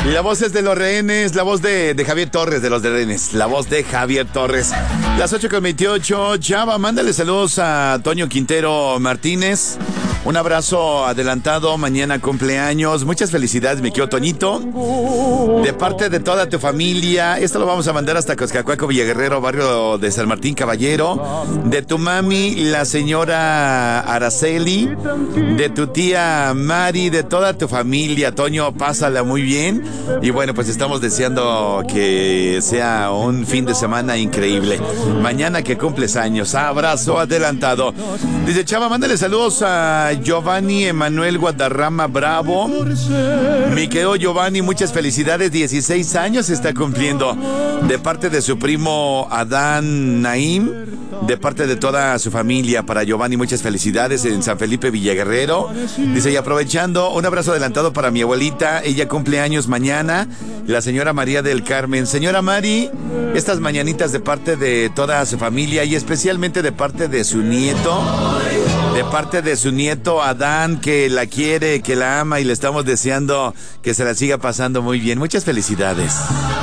La voz es de los rehenes, la voz de Javier Torres, de los rehenes, la voz de Javier Torres. Las 8:28, Chava, mándale saludos a Toño Quintero Martínez. Un abrazo adelantado, mañana cumpleaños. Muchas felicidades, mi querido Toñito. De parte de toda tu familia. Esto lo vamos a mandar hasta Coscacuaco, Villaguerrero, barrio de San Martín Caballero. De tu mami, la señora Araceli. De tu tía Mari, de toda tu familia. Toño, pásala muy bien. Y bueno, pues estamos deseando que sea un fin de semana increíble. Mañana que cumples años. Abrazo adelantado. Dice Chava, mándale saludos a Giovanni Emanuel Guadarrama Bravo. Mi querido Giovanni, muchas felicidades. 16 años está cumpliendo. De parte de su primo Adán Naim. De parte de toda su familia, para Giovanni, muchas felicidades en San Felipe Villaguerrero. Dice, y aprovechando, un abrazo adelantado para mi abuelita. Ella cumple años mañana, la señora María del Carmen. Señora Mari, estas mañanitas de parte de toda su familia y especialmente de parte de su nieto. De parte de su nieto Adán, que la quiere, que la ama y le estamos deseando que se la siga pasando muy bien. Muchas felicidades.